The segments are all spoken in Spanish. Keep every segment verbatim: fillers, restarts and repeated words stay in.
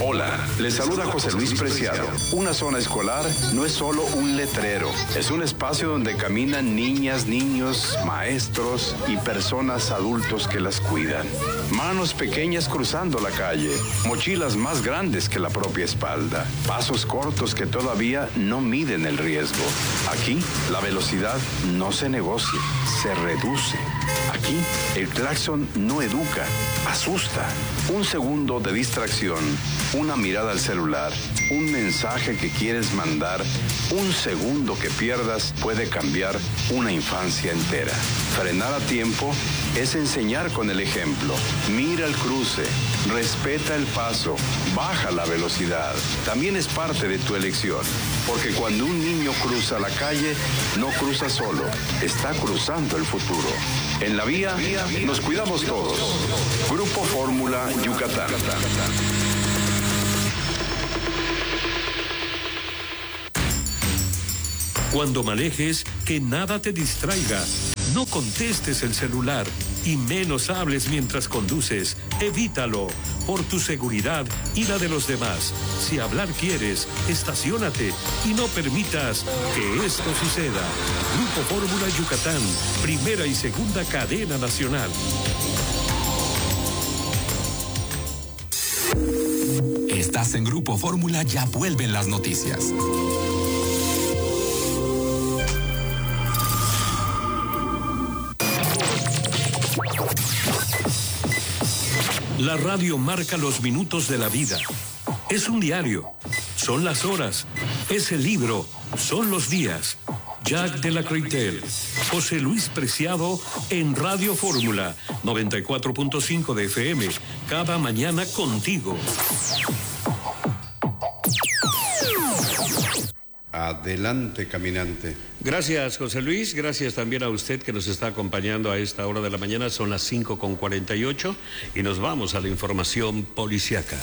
Hola, les saluda José Luis Preciado. Una zona escolar no es solo un letrero, es un espacio donde caminan niñas, niños, maestros y personas adultos que las cuidan. Manos pequeñas cruzando la calle, mochilas más grandes que la propia espalda, pasos cortos que todavía no miden el riesgo. Aquí, la velocidad no se negocia, se reduce. Aquí, el claxon no educa, asusta. Un segundo de distracción, una mirada al celular, un mensaje que quieres mandar, un segundo que pierdas puede cambiar una infancia entera. Frenar a tiempo es enseñar con el ejemplo. Mira el cruce, respeta el paso, baja la velocidad. También es parte de tu elección, porque cuando un niño cruza la calle, no cruza solo, está cruzando el futuro. En la vía, nos cuidamos todos. Grupo Fórmula Yucatán. Cuando manejes, que nada te distraiga. No contestes el celular y menos hables mientras conduces. Evítalo, por tu seguridad y la de los demás. Si hablar quieres, estaciónate y no permitas que esto suceda. Grupo Fórmula Yucatán, primera y segunda cadena nacional. Estás en Grupo Fórmula, ya vuelven las noticias. La radio marca los minutos de la vida. Es un diario, son las horas, es el libro, son los días. Jack de la Creytel, José Luis Preciado en Radio Fórmula, noventa y cuatro punto cinco de F M, cada mañana contigo. Adelante, caminante. Gracias, José Luis. Gracias también a usted que nos está acompañando a esta hora de la mañana. Son las cinco con cuarenta y ocho y nos vamos a la información policiaca.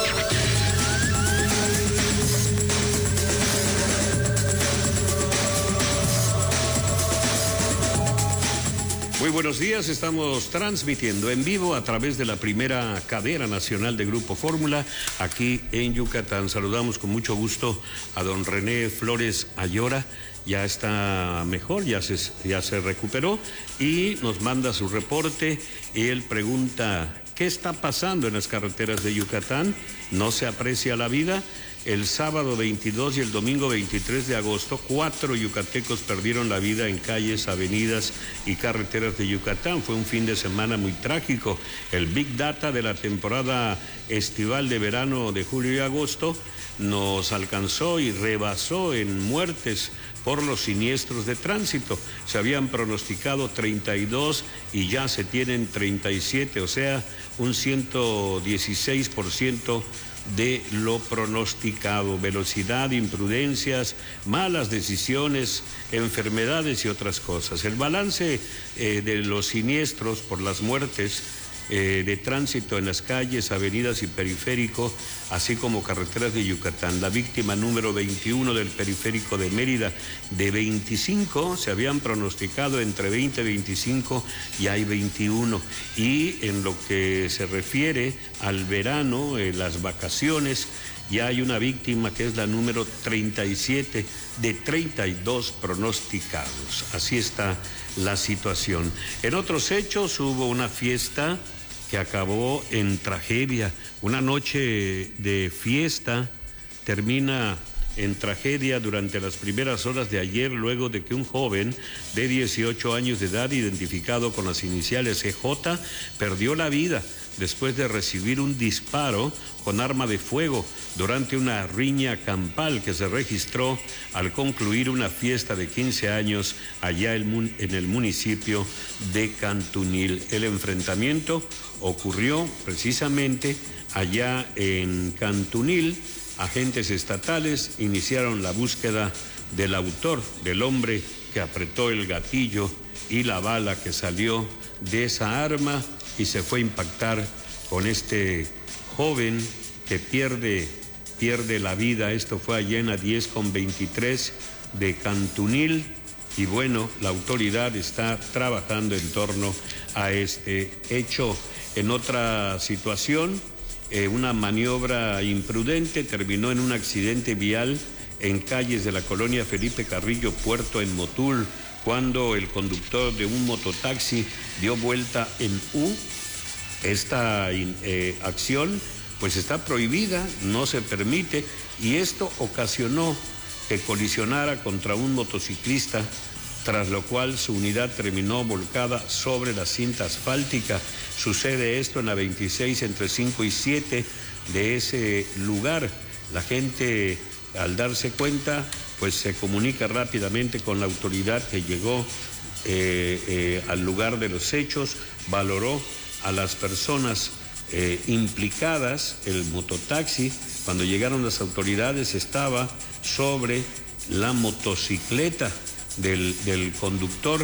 Muy buenos días, estamos transmitiendo en vivo a través de la primera cadena nacional de Grupo Fórmula aquí en Yucatán. Saludamos con mucho gusto a don René Flores Ayora, ya está mejor, ya se, ya se recuperó y nos manda su reporte y él pregunta, ¿qué está pasando en las carreteras de Yucatán? ¿No se aprecia la vida? El sábado veintidós y el domingo veintitrés de agosto, cuatro yucatecos perdieron la vida en calles, avenidas y carreteras de Yucatán. Fue un fin de semana muy trágico. El Big Data de la temporada estival de verano de julio y agosto nos alcanzó y rebasó en muertes por los siniestros de tránsito. Se habían pronosticado treinta y dos y ya se tienen treinta y siete, o sea, un ciento dieciséis por ciento de lo pronosticado. Velocidad, imprudencias, malas decisiones, enfermedades y otras cosas. El balance eh, de los siniestros por las muertes eh, de tránsito en las calles, avenidas y periférico, así como carreteras de Yucatán. La víctima número veintiuno del periférico de Mérida, de veinticinco, se habían pronosticado entre veinte y veinticinco y hay veintiuno. Y en lo que se refiere al verano, eh, las vacaciones, ya hay una víctima que es la número treinta y siete de treinta y dos pronosticados. Así está la situación. En otros hechos hubo una fiesta que acabó en tragedia. Una noche de fiesta termina en tragedia durante las primeras horas de ayer, luego de que un joven de dieciocho años de edad, identificado con las iniciales E J, perdió la vida después de recibir un disparo con arma de fuego durante una riña campal que se registró al concluir una fiesta de quince años allá en el municipio de Cantunil. El enfrentamiento ocurrió precisamente allá en Cantunil. Agentes estatales iniciaron la búsqueda del autor, del hombre que apretó el gatillo y la bala que salió de esa arma y se fue a impactar con este joven que pierde, pierde la vida. Esto fue allá en la diez con veintitrés de Cantunil y bueno, la autoridad está trabajando en torno a este hecho. En otra situación, eh, una maniobra imprudente terminó en un accidente vial en calles de la colonia Felipe Carrillo Puerto en Motul, cuando el conductor de un mototaxi dio vuelta en U. Esta eh, acción pues está prohibida, no se permite, y esto ocasionó que colisionara contra un motociclista, tras lo cual su unidad terminó volcada sobre la cinta asfáltica. Sucede esto en la veintiséis entre cinco y siete de ese lugar. La gente, al darse cuenta, pues se comunica rápidamente con la autoridad que llegó eh, eh, al lugar de los hechos, valoró a las personas eh, implicadas. El mototaxi, cuando llegaron las autoridades, estaba sobre la motocicleta del, del conductor,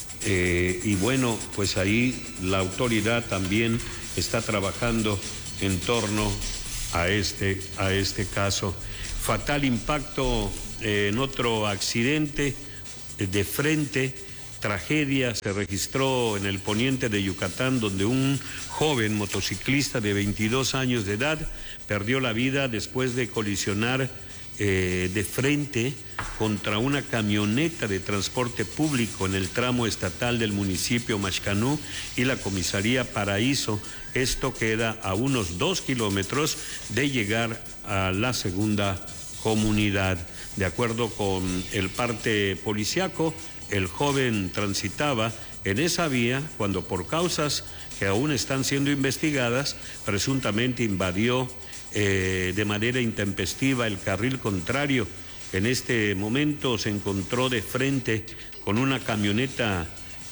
eh, y bueno, pues ahí la autoridad también está trabajando en torno a este, a este caso. Fatal impacto eh, en otro accidente eh, de frente. Tragedia se registró en el poniente de Yucatán, donde un joven motociclista de veintidós años de edad perdió la vida después de colisionar eh, de frente contra una camioneta de transporte público en el tramo estatal del municipio Maxcanú y la comisaría Paraíso. Esto queda a unos dos kilómetros de llegar a la segunda comunidad. De acuerdo con el parte policiaco, el joven transitaba en esa vía cuando, por causas que aún están siendo investigadas, presuntamente invadió eh, de manera intempestiva el carril contrario. En este momento se encontró de frente con una camioneta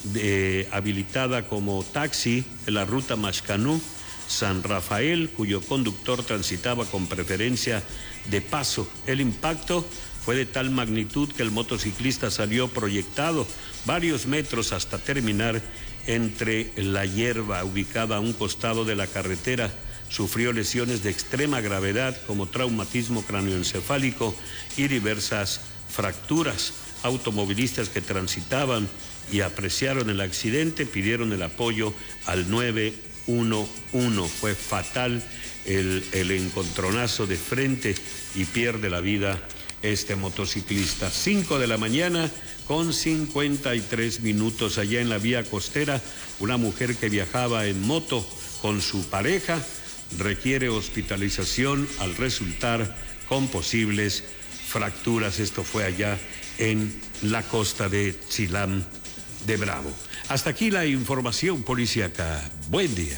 de, habilitada como taxi en la ruta Maxcanú-San Rafael, cuyo conductor transitaba con preferencia de paso. El impacto fue de tal magnitud que el motociclista salió proyectado varios metros hasta terminar entre la hierba ubicada a un costado de la carretera. Sufrió lesiones de extrema gravedad como traumatismo cráneoencefálico y diversas fracturas. Automovilistas que transitaban y apreciaron el accidente pidieron el apoyo al nueve uno uno. Fue fatal el, el encontronazo de frente y pierde la vida este motociclista. Cinco de la mañana con cincuenta y tres minutos. Allá en la vía costera, una mujer que viajaba en moto con su pareja requiere hospitalización al resultar con posibles fracturas. Esto fue allá en la costa de Chilam de Bravo. Hasta aquí la información policíaca. Buen día.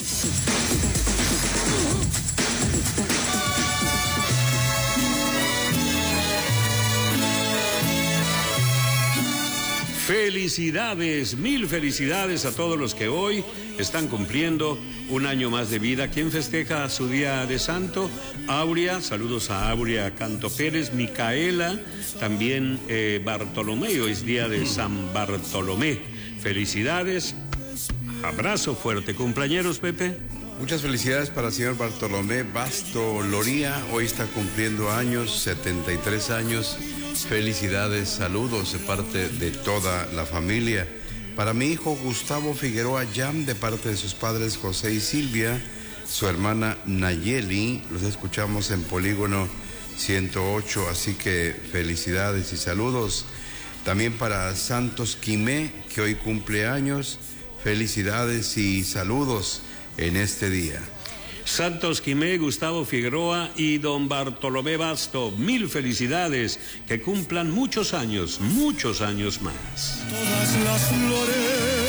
Felicidades, mil felicidades a todos los que hoy están cumpliendo un año más de vida. ¿Quién festeja su día de santo? Aurea, saludos a Aurea Canto Pérez. Micaela, también eh, Bartolomeo, es día de San Bartolomé. Felicidades, abrazo fuerte. ¿Cumpleañeros, Pepe? Muchas felicidades para el señor Bartolomé Basto Loría, hoy está cumpliendo años, setenta y tres años. Felicidades, saludos de parte de toda la familia. Para mi hijo Gustavo Figueroa Yam, de parte de sus padres José y Silvia, su hermana Nayeli, los escuchamos en Polígono ciento ocho, así que felicidades y saludos. También para Santos Quimé, que hoy cumple años, felicidades y saludos en este día. Santos Quimé, Gustavo Figueroa y don Bartolomé Basto, mil felicidades, que cumplan muchos años, muchos años más. Todas las flores.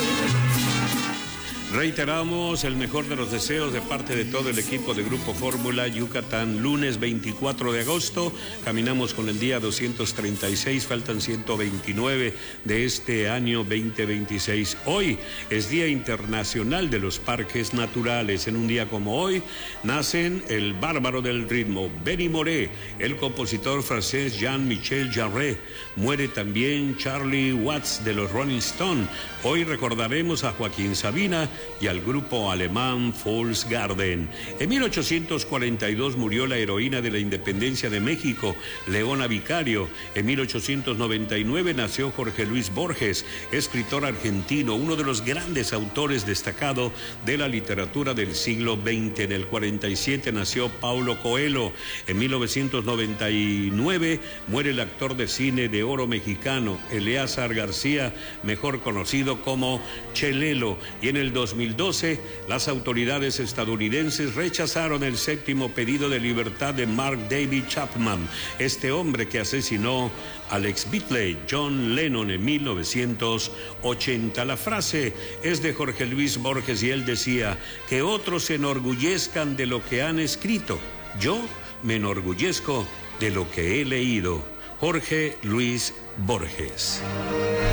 Reiteramos el mejor de los deseos de parte de todo el equipo de Grupo Fórmula Yucatán. Lunes veinticuatro de agosto, caminamos con el día doscientos treinta y seis, faltan ciento veintinueve de este año veinte veintiséis. Hoy es Día Internacional de los Parques Naturales. En un día como hoy nacen el bárbaro del ritmo, Benny Moré, el compositor francés Jean-Michel Jarre. Muere también Charlie Watts de los Rolling Stones. Hoy recordaremos a Joaquín Sabina y al grupo alemán Volksgarden. En mil ochocientos cuarenta y dos murió la heroína de la independencia de México, Leona Vicario. En mil ochocientos noventa y nueve nació Jorge Luis Borges, escritor argentino, uno de los grandes autores destacados de la literatura del siglo veinte. En el cuarenta y siete nació Paulo Coelho. En mil novecientos noventa y nueve muere el actor de cine de oro mexicano, Eleazar García, mejor conocido como Chelelo. Y en el dos mil doce, las autoridades estadounidenses rechazaron el séptimo pedido de libertad de Mark David Chapman, este hombre que asesinó al ex Beatle John Lennon en mil novecientos ochenta. La frase es de Jorge Luis Borges y él decía: que otros se enorgullezcan de lo que han escrito. Yo me enorgullezco de lo que he leído. Jorge Luis Borges.